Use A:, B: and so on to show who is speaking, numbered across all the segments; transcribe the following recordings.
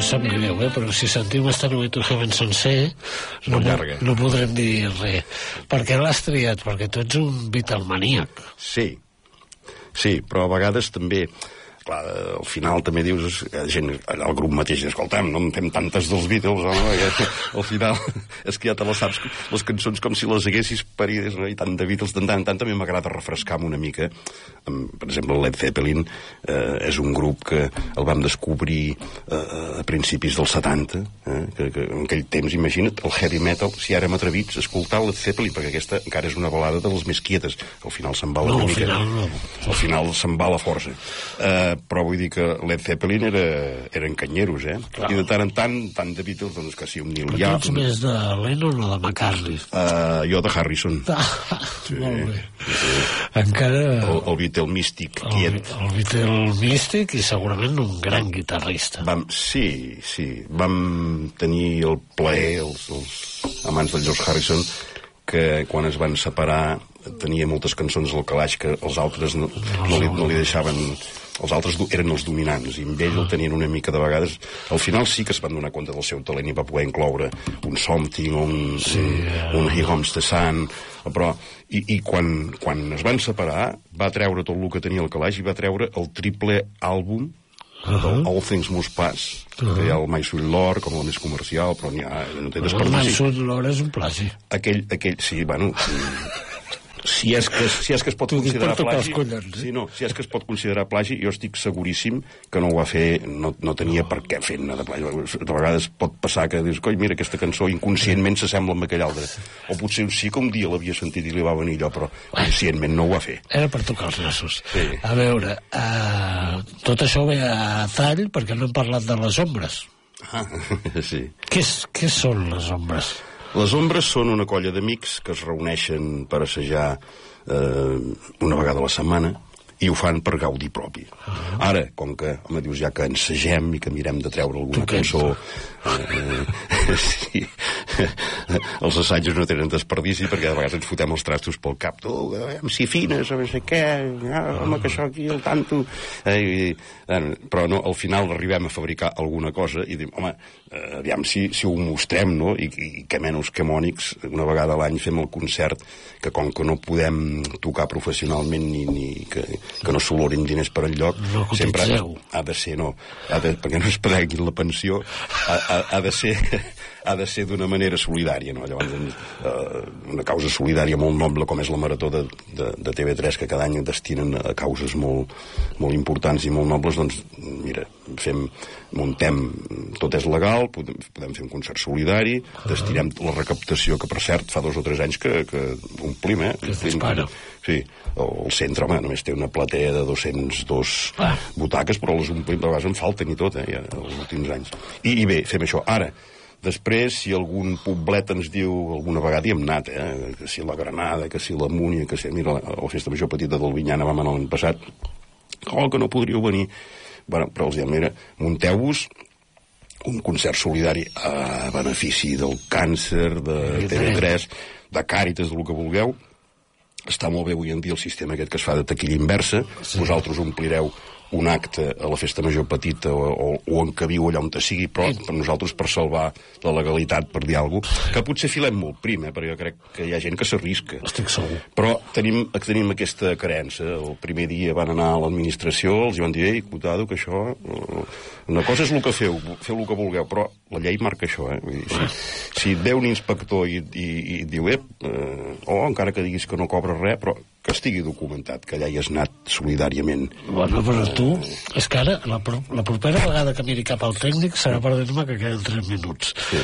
A: sap greu, però si sentim Stairway to Heaven sencer no podrem dir res. Per què l'has triat? Perquè tu ets un Beatlemaníac.
B: Sí, però a vegades també... Clar, al final també dius, gent, el grup mateix, escolta'm, no en fem tantes dels Beatles, home, al final és que ja te les saps, les cançons com si les haguessis parides, no? I tant de Beatles, tant també m'agrada refrescar-me una mica. Per exemple, Led Zeppelin és un grup que el vam descobrir a principis dels 70, que en aquell temps, imagina't, el heavy metal, si ara m'atrevits a escoltar Led Zeppelin, perquè aquesta encara és una balada de les més quietes, al final se'n va una mica, al final se'n va la força. Però vull dir que Led Zeppelin eren canyeros, i de tant en tant de Beatles, doncs que sí, un Neil Young.
A: Però tu ets més de Lennon o de McCartney?
B: Jo de Harrison.
A: Molt bé. Encara...
B: El Beatle místic quiet.
A: El Beatle místic i segurament un gran guitarrista.
B: Sí, vam tenir el plaer, els amants del George Harrison, que quan es van separar tenia moltes cançons al calaix que els altres no li deixaven. Els altres eren els dominants i amb ell el tenien una mica de vegades. Al final sí que es van donar compte del seu talent i va poder incloure un Something, un He Comes the Sun, però i quan es van separar va treure tot el que tenia al calaix i va treure el triple àlbum All Things Must Pass, que hi ha el My Sweet Lord com la més comercial, però no té desperdici.
A: El My Sweet Lord és un plagi.
B: Aquell, sí, bueno... Si és que es pot considerar plagi, si és que es pot considerar plagi, jo estic seguríssim que no ho va fer, no tenia per què fer-ne de plagi. De vegades pot passar que dius, coi, mira, aquesta cançó inconscientment s'assembla amb aquella altra. O potser sí que un dia l'havia sentit i li va venir allò, però conscientment no ho va fer.
A: Era per tocar els nassos.
B: Sí.
A: A veure, tot això ve a tall perquè no hem parlat de les ombres.
B: Sí.
A: Què són les ombres?
B: Les ombres són una colla d'amics que es reuneixen per assajar una vegada a la setmana i ho fan per gaudi propi. Ara, com que, home, dius, ja que ensagem i que mirem de treure alguna cançó... Sí, els assajos no tenen desperdici perquè de vegades ens fotem els trastos pel cap. Tu, si fines, o no sé què, home, que això aquí, el tanto... Però no, al final arribem a fabricar alguna cosa i diem, home, aviam si ho mostrem, no? I que menys que mònics, una vegada a l'any fem el concert, que com que no podem tocar professionalment ni que no s'olorin diners per enlloc, sempre ha de ser, perquè no es prenguin la pensió, ha de ser d'una manera solidària, no? Llavors, una causa solidària molt noble com és la Marató de TV3, que cada any destinen a causes molt importants i molt nobles, doncs mira, muntem, tot és legal, podem fer un concert solidari, destinem la recaptació, que per cert fa 2 o 3 anys que omplim,
A: que es dispara.
B: Sí, el centre, home, només té una platea de 202 butaques, però les omplim, de vegades en falten i tot, ja, els últims anys. I bé, fem això. Ara, després, si algun poblet ens diu, alguna vegada hi hem anat, que si la Granada, que si la Múnia, que si, mira, la Festa Major Petita del Vinyana vam anar l'any passat, que no podríeu venir. Bueno, però els diem, mira, munteu-vos un concert solidari a benefici del càncer, de TV3, de Càritas, del que vulgueu. Està molt bé avui en dia el sistema aquest que es fa de taquilla inversa. Vosaltres omplireu un acte a la Festa Major Petita o en que viu allà on te sigui, però per nosaltres, per salvar la legalitat, per dir alguna cosa, que potser filem molt prim, perquè jo crec que hi ha gent que s'arrisca.
A: Estic segur.
B: Però tenim aquesta creença. El primer dia van anar a l'administració, els van dir, ei, cuidado, que això... Una cosa és el que feu el que vulgueu, però la llei marca això, Si et ve un inspector i et diu, encara que diguis que no cobres res, però que estigui documentat, que allà hi has anat solidàriament.
A: Bueno, però tu, és que ara, la propera vegada que miri cap al tècnic serà per dir-me que queden 3 minuts.
B: Sí.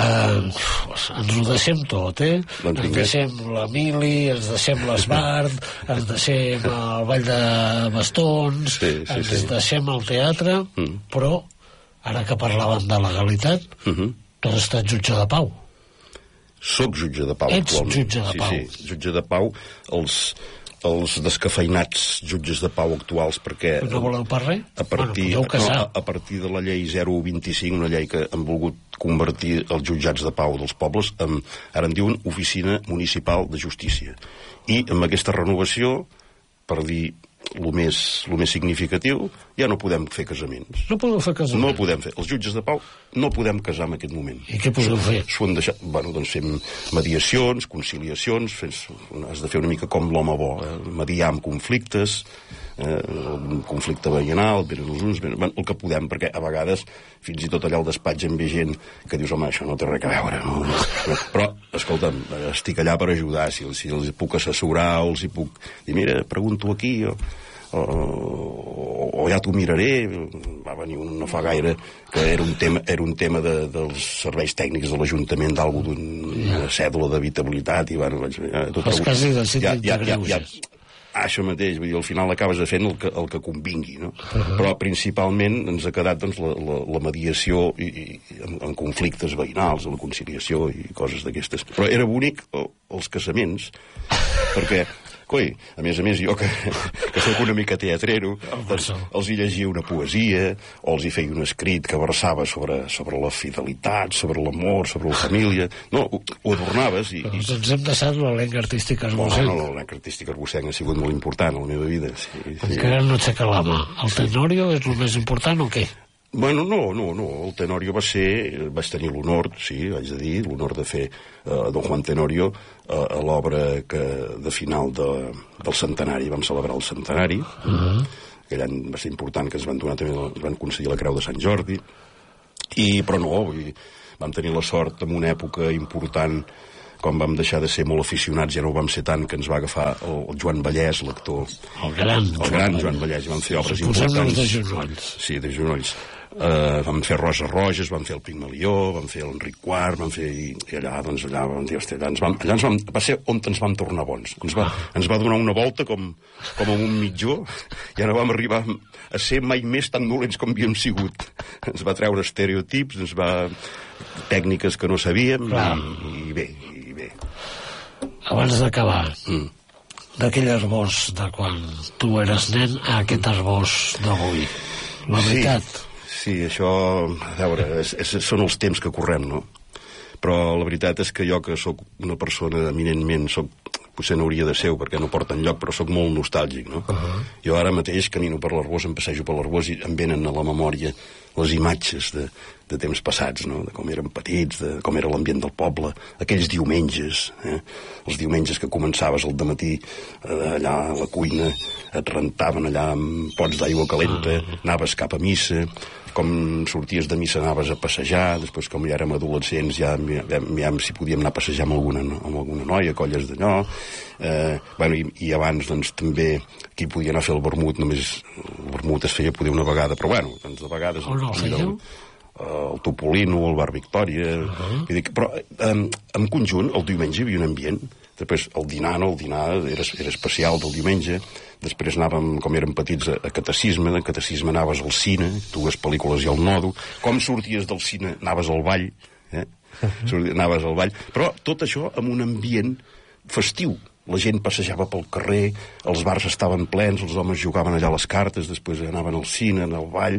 A: Ens ho deixem tot, Ens deixem la Mili, ens deixem l'Esbart, ens deixem el Ball de Bastons, ens deixem el teatre, però, ara que parlàvem de legalitat, tu has estat jutge de pau.
B: Soc jutge de pau.
A: Ets jutge de pau.
B: Sí, jutge de pau. Els descafeinats jutges de pau actuals, perquè...
A: No voleu per res?
B: A partir de la llei 025, una llei que han volgut convertir els jutjats de pau dels pobles ara en diuen Oficina Municipal de Justícia. I amb aquesta renovació, per dir el més significatiu, ja no podem fer casaments.
A: No podeu fer casaments?
B: No podem fer. Els jutges de pau no podem casar en aquest moment.
A: I què podeu fer?
B: S'ho han deixat... Bueno, doncs fem mediacions, conciliacions, has de fer una mica com l'home bo, mediar amb conflictes, un conflicte veïnal, el que podem, perquè a vegades fins i tot allà al despatx en ve gent que dius, home, això no té res a veure. No? Però, escolta'm, estic allà per ajudar, si els puc assessorar o els hi puc dir, mira, pregunto aquí, o ja t'ho miraré. Va venir no fa gaire que era un tema dels serveis tècnics de l'Ajuntament d'una cèdula d'habitabilitat i bueno,
A: els quasi de síndic de greuges.
B: Això mateix, vull dir, al final acabes fent el que convingui, no? Però principalment ens ha quedat doncs, la mediació en conflictes veïnals, la conciliació i coses d'aquestes. Però era bonic els casaments, perquè coi, a més, jo que sóc una mica teatrero, els hi llegia una poesia, o els hi feia un escrit que versava sobre la fidelitat, sobre l'amor, sobre la família. No, ho adornaves i...
A: Doncs ens hem deixat l'elenc artístic esbocenc.
B: No, l'elenc artístic esbocenc ha sigut molt important a la meva vida. Sí.
A: Encara no aixeca la mà. El Tenorio és el més important o què?
B: Bueno, no. El Tenorio vaig tenir l'honor, sí, haig de dir, l'honor de fer Don Juan Tenorio a l'obra de final del centenari. Vam celebrar el centenari. Aquell any va ser important que ens van donar també, ens van concedir la Creu de Sant Jordi. Però no, vam tenir la sort en una època important quan vam deixar de ser molt aficionats, ja no ho vam ser tant, que ens va agafar el Joan Vallès, l'actor.
A: El gran
B: Joan Vallès, i vam fer obres importants.
A: Posem-nos de genolls.
B: Sí, de genolls. Vam fer Rosa Roges, vam fer el Pigmalió, vam fer l'Enric IV, vam fer... I allà, doncs, vam dir, hòstia, va ser on ens vam tornar bons. Ens va donar una volta com amb un mitjó, i ara vam arribar a ser mai més tan dolents com havíem sigut. Ens va treure estereotips, tècniques que no sabíem, i bé.
A: Abans d'acabar, d'aquell esbós de quan tu eres nen a aquest esbós d'avui, la veritat.
B: Sí, això, a veure, són els temps que correm, no? Però la veritat és que jo, que sóc una persona eminentment, potser no hauria de ser, perquè no porta enlloc, però sóc molt nostàlgic, no? Jo ara mateix camino per l'Arbós, em passejo per l'Arbós i em venen a la memòria les imatges de temps passats, no? De com érem petits, de com era l'ambient del poble, aquells diumenges, els diumenges que començaves al dematí allà a la cuina, et rentaven allà amb pots d'aigua calenta, anaves cap a missa, com sorties de missa anaves a passejar, després com ja érem adolescents ja si podíem anar a passejar amb alguna noia, colles d'allò, i abans doncs també qui podia anar a fer el vermut, només el vermut es feia poder una vegada, però bueno, doncs de vegades el Topolino, el Bar Victòria, però en conjunt el diumenge hi havia un ambient. Després el dinar era especial del diumenge. Després anàvem, com érem petits, a catecisme. De catecisme anaves al cine, 2 pel·lícules i al Nodo. Com sorties del cine, anaves al ball. Anaves al ball. Però tot això amb un ambient festiu. La gent passejava pel carrer, els bars estaven plens, els homes jugaven allà a les cartes, després anaven al cine, al ball.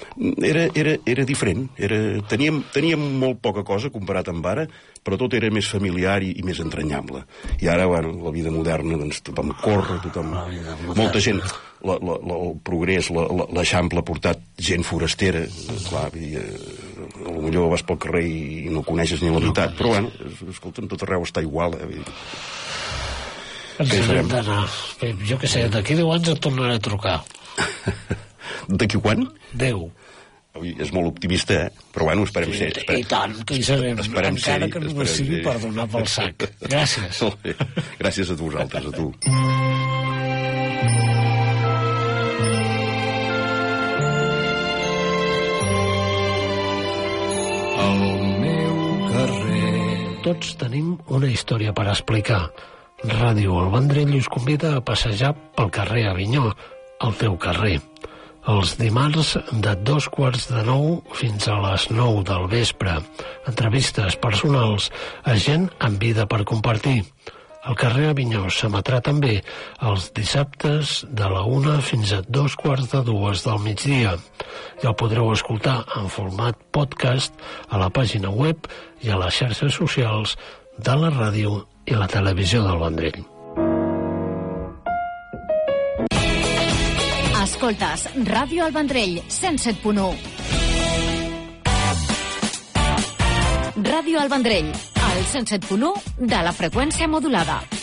B: Era diferent. Teníem molt poca cosa comparat amb ara, però tot era més familiar i més entranyable. I ara, bueno, la vida moderna, doncs tothom corre, molta gent, el progrés, l'Eixample ha portat gent forastera, clar, potser vas pel carrer i no coneixes ni la meitat, però bueno, escolta'm, tot arreu està igual,
A: Ens hem d'anar. Jo què sé, d'aquí 10 anys et tornaré a trucar.
B: D'aquí quan?
A: 10.
B: És molt optimista, però bueno, esperem ser.
A: I tant, que hi serem. Encara que només sigui per donar pel sac. Gràcies.
B: Gràcies a vosaltres, a tu.
C: Al meu carrer.
A: Tots tenim una història per explicar. Ràdio El Vendrell us convida a passejar pel carrer Avinyó, el teu carrer. Els dimarts de 8:45 fins a les 9 del vespre. Entrevistes personals a gent amb vida per compartir. El carrer Avinyó s'emetrà també els dissabtes de la 1 fins a 2:45 del migdia. I el podreu escoltar en format podcast a la pàgina web i a les xarxes socials de la ràdio i la televisió del Vendrell.
D: Escoltes Ràdio El Vendrell, 107.1. Ràdio El Vendrell, al 107.1 de la freqüència modulada.